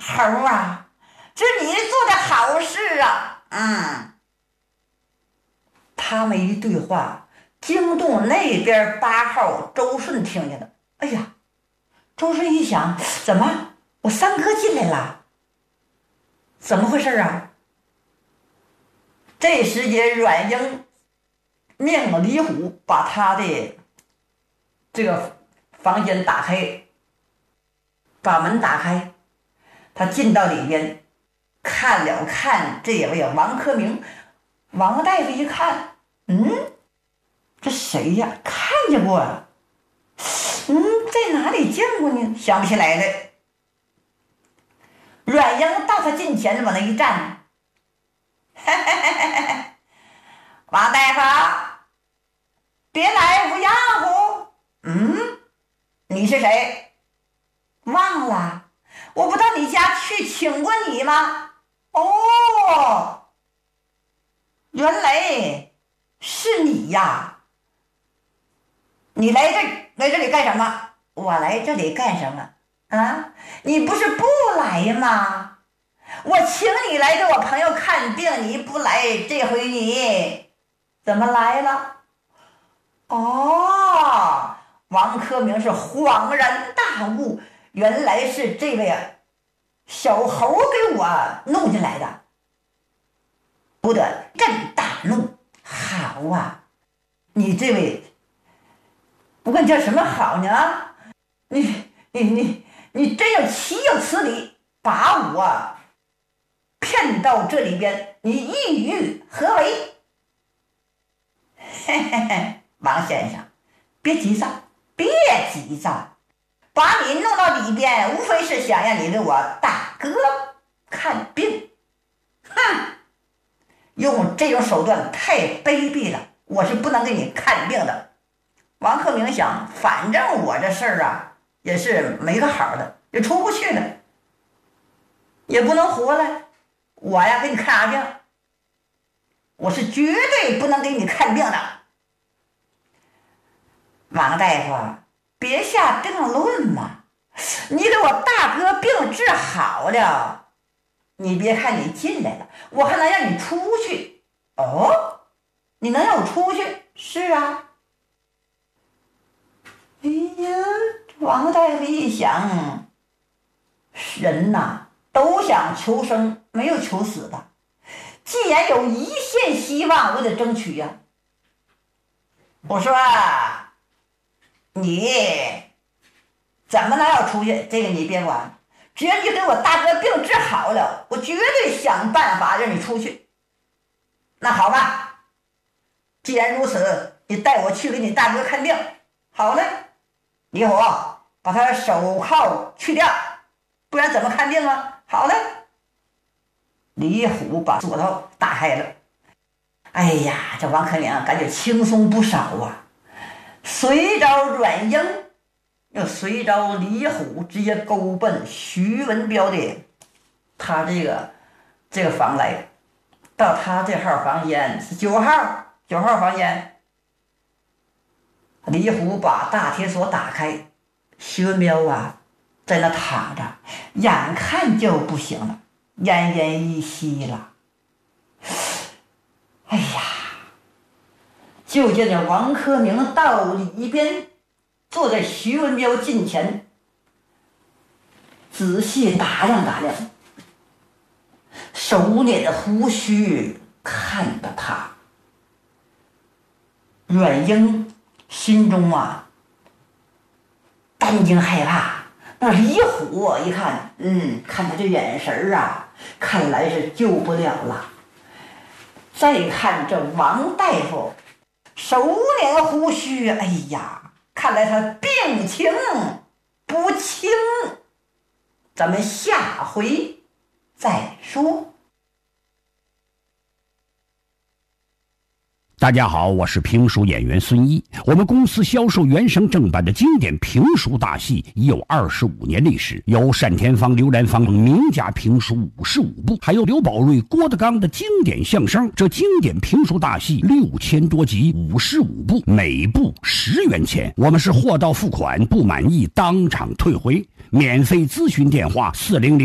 猴啊，这你做的好事啊。他们一对话惊动那边8号周顺听见了。哎呀，周顺一想，怎么我三哥进来了？怎么回事啊？这时间阮英命李虎把他的这个房间打开，把门打开，他进到里边看了看这位王克明。王大夫一看，这谁呀？看见过啊？在哪里见过呢？想不起来了。阮英到他近前往那一站，王大夫，别来无恙乎？你是谁？忘了？我不到你家去请过你吗？哦，原来是你呀！你来这里干什么？我来这里干什么啊？你不是不来吗？我请你来给我朋友看病，你不来，这回你怎么来了？哦，王克明是恍然大悟，原来是这位小猴给我弄进来的。不得朕大怒！好啊，你这位，不管叫什么好呢？你真有岂有此理，把我骗到这里边，你意欲何为？嘿嘿嘿，王先生，别急躁，别急躁，把你弄到里边，无非是想让你给我大哥看病。用这种手段太卑鄙了，我是不能给你看病的。王克明想，反正我这事儿啊也是没个好的，也出不去了，也不能活了，我呀给你看啥病？我是绝对不能给你看病的。王大夫，别下定论嘛，你给我大哥病治好了，你别看你进来了，我还能让你出去。哦，你能让我出去？是啊。哎呀，王大夫一想，人呐都想求生，没有求死的。既然有一线希望，我得争取呀。我说你怎么能要出去？这个你别管，只要你给我大哥病治好了，我绝对想办法让你出去。那好吧，既然如此，你带我去给你大哥看病。好嘞，李虎，把他手铐去掉，不然怎么看病啊？好嘞。李虎把锁头打开了。哎呀，这王克明感觉轻松不少啊。随着阮英又随着李虎直接勾奔徐文彪的他这个房来，到他这号房间是9号房间。李虎把大铁锁打开，徐文彪啊在那躺着，眼看就不行了，奄奄一息了。哎呀，就见着王克明到里边，坐在徐文彪近前，仔细打量，手捻着胡须看着他。阮英心中啊担惊害怕。那李虎一看，看他这眼神啊，看来是救不了了。再看这王大夫手捻胡须，哎呀，看来他病情不轻，咱们下回再说。 大家好，我是评书演员孙一。我们公司销售原声正版的经典评书大戏已有25年历史，有单田芳、刘兰芳名家评书55部，还有刘宝瑞、郭德纲的经典相声。这经典评书大戏6000多集，55部，每部10元钱。我们是货到付款，不满意当场退回。免费咨询电话：400